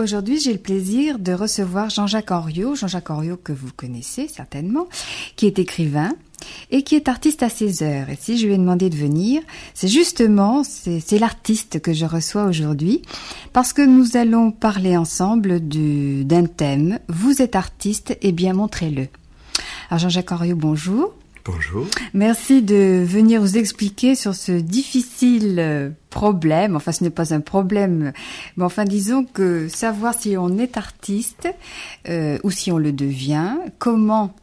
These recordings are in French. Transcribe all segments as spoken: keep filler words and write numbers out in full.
Aujourd'hui, j'ai le plaisir de recevoir Jean-Jacques Henriot, Jean-Jacques Henriot que vous connaissez certainement, qui est écrivain et qui est artiste à ses heures. Et si je lui ai demandé de venir, c'est justement, c'est, c'est l'artiste que je reçois aujourd'hui, parce que nous allons parler ensemble du, d'un thème. Vous êtes artiste, eh bien montrez-le. Alors Jean-Jacques Henriot, bonjour. Bonjour. Merci de venir vous expliquer sur ce difficile problème. Enfin, ce n'est pas un problème, mais enfin, disons que savoir si on est artiste euh, ou si on le devient, comment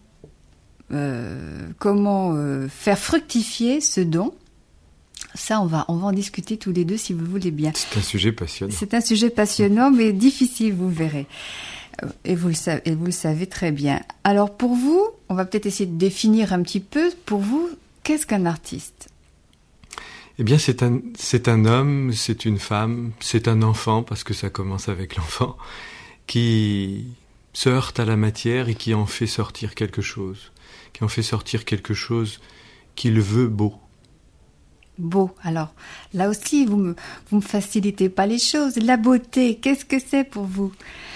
euh, comment euh, faire fructifier ce don. Ça, on va on va en discuter tous les deux si vous voulez bien. C'est un sujet passionnant. C'est un sujet passionnant, mais difficile, vous verrez. Et vous, le savez, et vous le savez très bien. Alors pour vous, on va peut-être essayer de définir un petit peu, pour vous, qu'est-ce qu'un artiste ? Eh bien, c'est un, c'est un homme, c'est une femme, c'est un enfant, parce que ça commence avec l'enfant, qui se heurte à la matière et qui en fait sortir quelque chose, qui en fait sortir quelque chose qu'il veut beau. Beau, alors, là aussi, vous me, vous me facilitez pas les choses. La beauté, qu'est-ce que c'est pour vous ?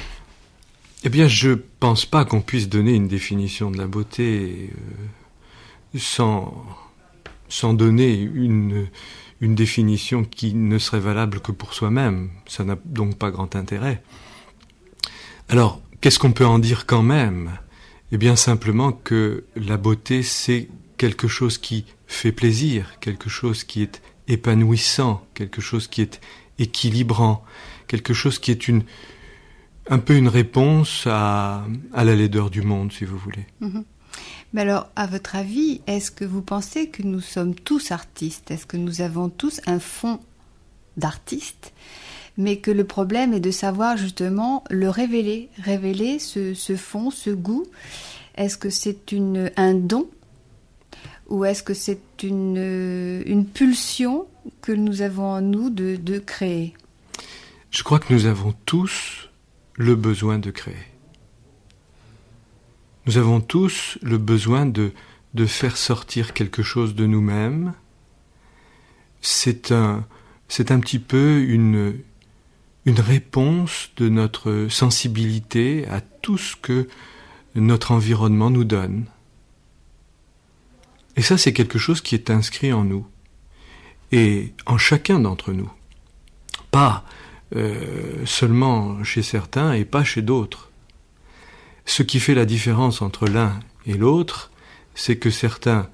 Eh bien, je pense pas qu'on puisse donner une définition de la beauté euh, sans, sans donner une, une définition qui ne serait valable que pour soi-même. Ça n'a donc pas grand intérêt. Alors, qu'est-ce qu'on peut en dire quand même ? Eh bien, simplement que la beauté, c'est quelque chose qui fait plaisir, quelque chose qui est épanouissant, quelque chose qui est équilibrant, quelque chose qui est une... un peu une réponse à, à la laideur du monde, si vous voulez. Mmh. Mais alors, à votre avis, est-ce que vous pensez que nous sommes tous artistes ? Est-ce que nous avons tous un fond d'artiste ? Mais que le problème est de savoir justement le révéler, révéler ce, ce fond, ce goût. Est-ce que c'est une, un don ? Ou est-ce que c'est une, une pulsion que nous avons en nous de, de créer ? Je crois que nous avons tous le besoin de créer. Nous avons tous le besoin de, de faire sortir quelque chose de nous-mêmes. C'est un, c'est un petit peu une, une réponse de notre sensibilité à tout ce que notre environnement nous donne. Et ça, c'est quelque chose qui est inscrit en nous, et en chacun d'entre nous. Pas Euh, seulement chez certains et pas chez d'autres. Ce qui fait la différence entre l'un et l'autre, c'est que certains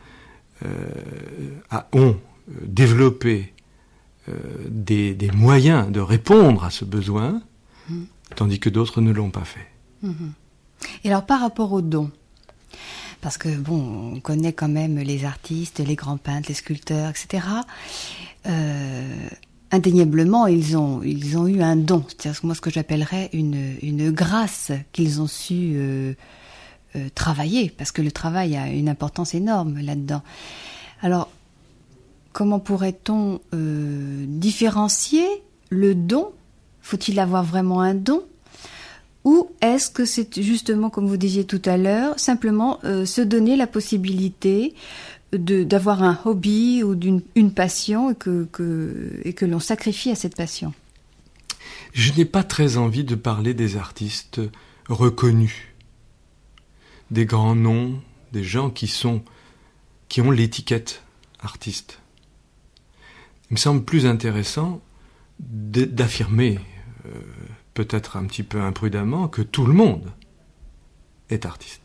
euh, ont développé euh, des, des moyens de répondre à ce besoin, mmh. tandis que d'autres ne l'ont pas fait. Mmh. Et alors par rapport aux dons, parce que bon, on connaît quand même les artistes, les grands peintres, les sculpteurs, et cetera. Euh, Indéniablement, ils ont, ils ont eu un don, c'est-à-dire moi ce que j'appellerais une, une grâce qu'ils ont su euh, euh, travailler, parce que le travail a une importance énorme là-dedans. Alors, comment pourrait-on euh, différencier le don ? Faut-il avoir vraiment un don ? Ou est-ce que c'est justement, comme vous disiez tout à l'heure, simplement euh, se donner la possibilité De, d'avoir un hobby ou d'une une passion et que, que, et que l'on sacrifie à cette passion. Je n'ai pas très envie de parler des artistes reconnus, des grands noms, des gens qui sont, qui ont l'étiquette artiste. Il me semble plus intéressant de, d'affirmer, euh, peut-être un petit peu imprudemment, que tout le monde est artiste.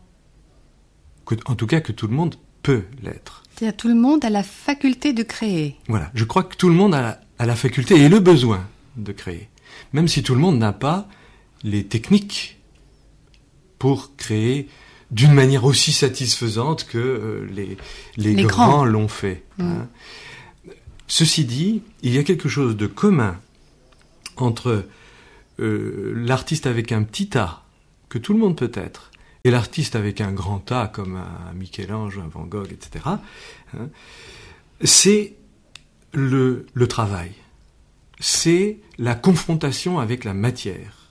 Que, en tout cas, que tout le monde peut l'être. C'est-à-dire tout le monde a la faculté de créer. Voilà, je crois que tout le monde a la, a la faculté et le besoin de créer. Même si tout le monde n'a pas les techniques pour créer d'une manière aussi satisfaisante que euh, les, les, les grands, grands l'ont fait. Mmh. Hein. Ceci dit, il y a quelque chose de commun entre euh, l'artiste avec un petit A, que tout le monde peut être, et l'artiste avec un grand A, comme un Michel-Ange, un Van Gogh, et cetera, hein, c'est le, le travail. C'est la confrontation avec la matière.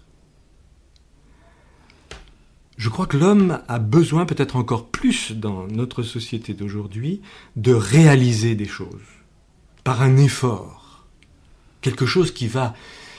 Je crois que l'homme a besoin, peut-être encore plus dans notre société d'aujourd'hui, de réaliser des choses, par un effort. Quelque chose qui va,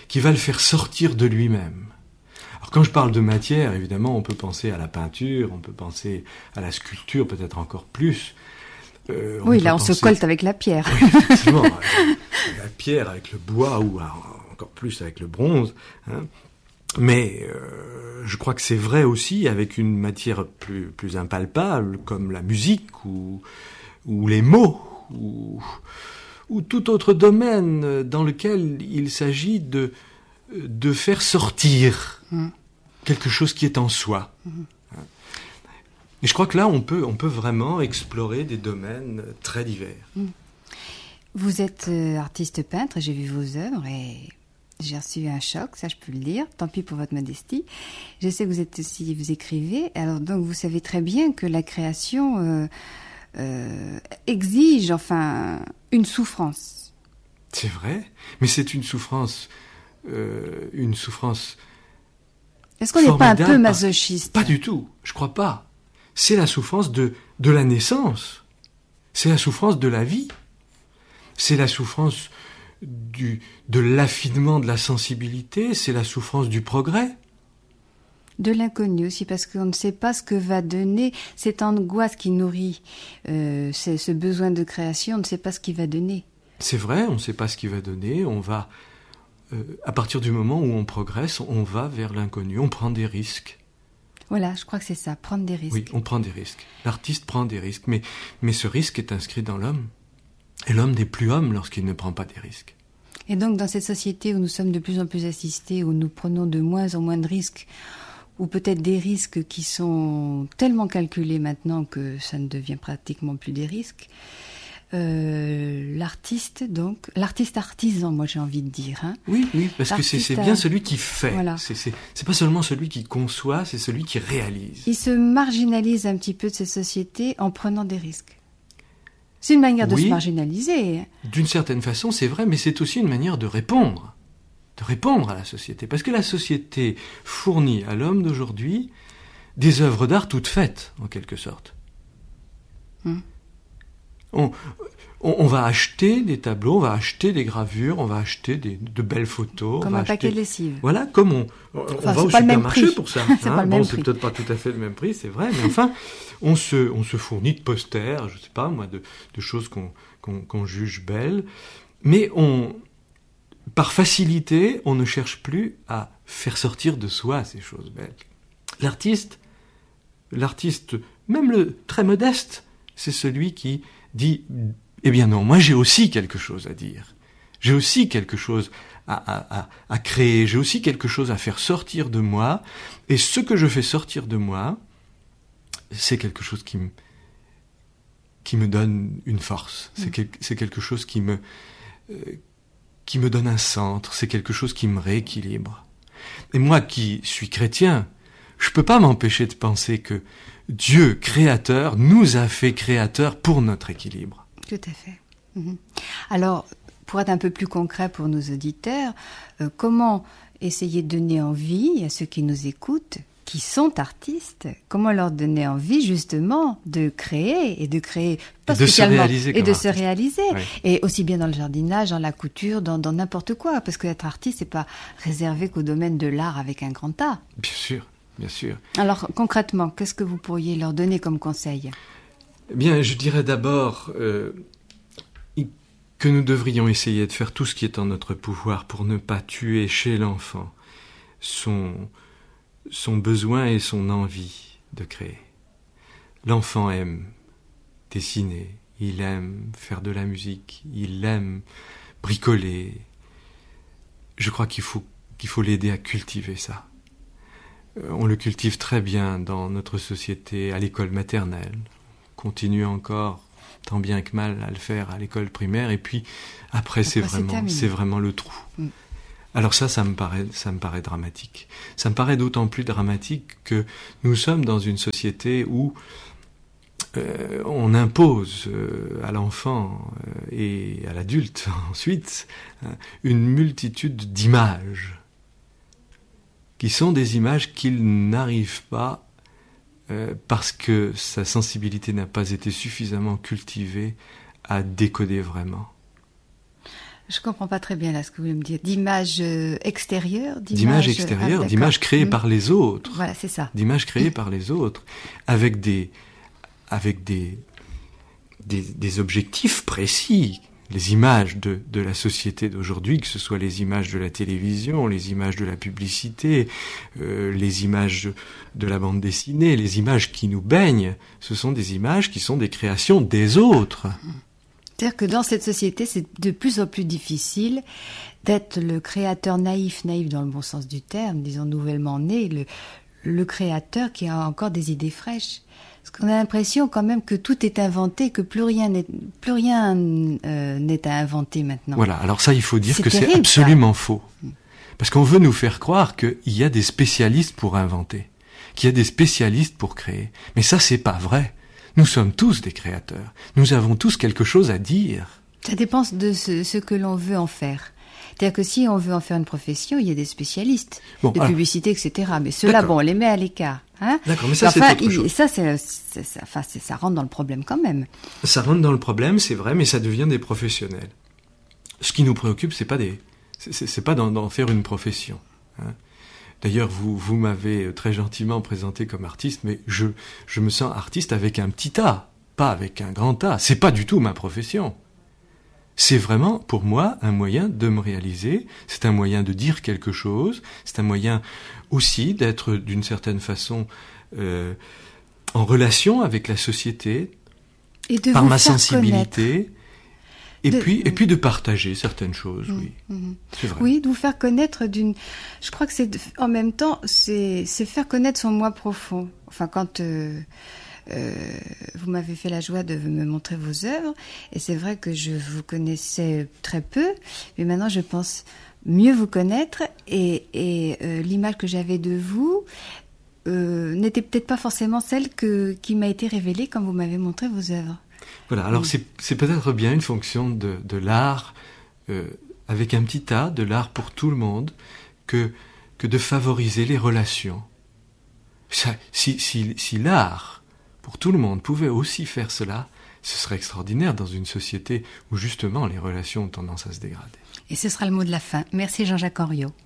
qui va le faire sortir de lui-même. Alors quand je parle de matière, évidemment, on peut penser à la peinture, on peut penser à la sculpture, peut-être encore plus. Euh, oui, là, on penser... se colle avec la pierre. Oui, effectivement, la pierre avec le bois ou encore plus avec le bronze. Hein. Mais euh, je crois que c'est vrai aussi avec une matière plus, plus impalpable, comme la musique ou, ou les mots, ou, ou tout autre domaine dans lequel il s'agit de, de faire sortir mmh. quelque chose qui est en soi. Mmh. Et je crois que là, on peut, on peut vraiment explorer des domaines très divers. Mmh. Vous êtes euh, artiste peintre, j'ai vu vos œuvres et j'ai reçu un choc, ça je peux le dire, tant pis pour votre modestie. Je sais que vous êtes aussi, vous écrivez, alors donc vous savez très bien que la création euh, euh, exige enfin une souffrance. C'est vrai, mais c'est une souffrance, euh, une souffrance. Est-ce qu'on n'est pas un peu masochiste ? Pas du tout, je crois pas. C'est la souffrance de, de la naissance, c'est la souffrance de la vie, c'est la souffrance du, de l'affinement de la sensibilité, c'est la souffrance du progrès. De l'inconnu aussi, parce qu'on ne sait pas ce que va donner cette angoisse qui nourrit euh, ce, ce besoin de création, on ne sait pas ce qu'il va donner. C'est vrai, on ne sait pas ce qu'il va donner, on va, euh, à partir du moment où on progresse, on va vers l'inconnu, on prend des risques. Voilà, je crois que c'est ça, prendre des risques. Oui, on prend des risques. L'artiste prend des risques, mais, mais ce risque est inscrit dans l'homme. Et l'homme n'est plus homme lorsqu'il ne prend pas des risques. Et donc, dans cette société où nous sommes de plus en plus assistés, où nous prenons de moins en moins de risques, ou peut-être des risques qui sont tellement calculés maintenant que ça ne devient pratiquement plus des risques, euh, l'artiste, donc, l'artiste artisan, moi j'ai envie de dire. Hein. Oui, oui, parce l'artiste que c'est, c'est bien celui qui fait. Voilà. C'est, c'est, c'est pas seulement celui qui conçoit, c'est celui qui réalise. Il se marginalise un petit peu de cette société en prenant des risques. C'est une manière de oui, se marginaliser. D'une certaine façon, c'est vrai, mais c'est aussi une manière de répondre. De répondre à la société. Parce que la société fournit à l'homme d'aujourd'hui des œuvres d'art toutes faites, en quelque sorte. Hum. On, on, on va acheter des tableaux, on va acheter des gravures, on va acheter des, de belles photos. Comme on va un acheter... paquet de lessive. Voilà, comme on, on, enfin, on va au supermarché pour ça. c'est hein. pas le bon, même c'est prix. peut-être pas tout à fait le même prix, c'est vrai, mais enfin, on se, on se fournit de posters, je sais pas moi, de, de choses qu'on, qu'on, qu'on juge belles, mais on, par facilité, on ne cherche plus à faire sortir de soi ces choses belles. L'artiste, l'artiste, même le très modeste, c'est celui qui dit eh bien non, moi j'ai aussi quelque chose à dire. J'ai aussi quelque chose à, à, à, à créer. J'ai aussi quelque chose à faire sortir de moi. Et ce que je fais sortir de moi, c'est quelque chose qui me, qui me donne une force. Mmh. C'est, quel, c'est quelque chose qui me, euh, qui me donne un centre. C'est quelque chose qui me rééquilibre. Et moi qui suis chrétien, je peux pas m'empêcher de penser que Dieu, créateur, nous a fait créateurs pour notre équilibre. Tout à fait. Mmh. Alors, pour être un peu plus concret pour nos auditeurs, euh, comment essayer de donner envie à ceux qui nous écoutent, qui sont artistes, comment leur donner envie justement de créer et de créer pas et de se réaliser et de artiste. se réaliser oui. Et aussi bien dans le jardinage, dans la couture, dans, dans n'importe quoi, parce que être artiste c'est pas réservé qu'au domaine de l'art avec un grand A. Bien sûr, bien sûr. Alors concrètement, qu'est-ce que vous pourriez leur donner comme conseil ? Eh bien, je dirais d'abord euh, que nous devrions essayer de faire tout ce qui est en notre pouvoir pour ne pas tuer chez l'enfant son, son besoin et son envie de créer. L'enfant aime dessiner, il aime faire de la musique, il aime bricoler. Je crois qu'il faut, qu'il faut l'aider à cultiver ça. Euh, on le cultive très bien dans notre société, à l'école maternelle. Continue encore tant bien que mal à le faire à l'école primaire et puis après, après c'est vraiment c'est, c'est vraiment le trou. Mm. Alors ça ça me paraît ça me paraît dramatique. Ça me paraît d'autant plus dramatique que nous sommes dans une société où euh, on impose euh, à l'enfant euh, et à l'adulte ensuite euh, une multitude d'images qui sont des images qu'il n'arrive pas Euh, parce que sa sensibilité n'a pas été suffisamment cultivée à décoder vraiment. Je comprends pas très bien là ce que vous voulez me dire. D'image euh, extérieure, d'image extérieure, ah, d'image créée mmh. par les autres. Voilà, c'est ça. D'image créée mmh. par les autres, avec des, avec des, des, des objectifs précis. Les images de, de la société d'aujourd'hui, que ce soit les images de la télévision, les images de la publicité, euh, les images de la bande dessinée, les images qui nous baignent, ce sont des images qui sont des créations des autres. C'est-à-dire que dans cette société, c'est de plus en plus difficile d'être le créateur naïf, naïf dans le bon sens du terme, disons nouvellement né, le, le créateur qui a encore des idées fraîches. Parce qu'on a l'impression quand même que tout est inventé, que plus rien n'est, plus rien euh, n'est à inventer maintenant. Voilà, alors ça, il faut dire c'est que terrible, c'est absolument ça. faux. Parce qu'on veut nous faire croire qu'il y a des spécialistes pour inventer, qu'il y a des spécialistes pour créer. Mais ça, c'est pas vrai. Nous sommes tous des créateurs. Nous avons tous quelque chose à dire. Ça dépend de ce, ce que l'on veut en faire. C'est-à-dire que si on veut en faire une profession, il y a des spécialistes bon, de alors, publicité, et cetera. Mais ceux-là, bon, on les met à l'écart. Hein, d'accord, mais ça, enfin, c'est autre chose. Il, ça, c'est, c'est, c'est, enfin, c'est, ça rentre dans le problème quand même. Ça rentre dans le problème, c'est vrai, mais ça devient des professionnels. Ce qui nous préoccupe, c'est pas des, c'est, c'est, c'est pas d'en, d'en faire une profession. Hein. D'ailleurs, vous, vous m'avez très gentiment présenté comme artiste, mais je, je me sens artiste avec un petit A, pas avec un grand A. C'est pas du tout ma profession. C'est vraiment, pour moi, un moyen de me réaliser, c'est un moyen de dire quelque chose, c'est un moyen aussi d'être, d'une certaine façon, euh, en relation avec la société, et de par vous ma faire sensibilité, connaître. et de... puis, et puis de partager certaines choses, mmh, oui. Mmh. C'est vrai. Oui, de vous faire connaître d'une... Je crois que c'est, en même temps, c'est, c'est faire connaître son moi profond. Enfin, quand... Euh... Euh, vous m'avez fait la joie de me montrer vos œuvres et c'est vrai que je vous connaissais très peu, mais maintenant je pense mieux vous connaître et, et euh, l'image que j'avais de vous euh, n'était peut-être pas forcément celle que, qui m'a été révélée quand vous m'avez montré vos œuvres. Voilà, alors oui. c'est, c'est peut-être bien une fonction de, de l'art euh, avec un petit A, de l'art pour tout le monde, que, que de favoriser les relations. Ça, si, si, si l'art pour tout le monde pouvait aussi faire cela, ce serait extraordinaire dans une société où justement les relations ont tendance à se dégrader. Et ce sera le mot de la fin. Merci Jean-Jacques Henriot.